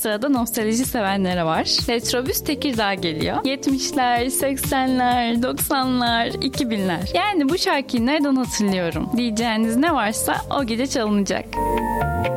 sırada nostalji sevenlere var. Retrobüs Tekirdağ geliyor. 70'ler, 80'ler, 90'lar, 2000'ler. Yani bu şarkıyı nereden hatırlıyorum diyeceğiniz ne varsa o gece çalınacak.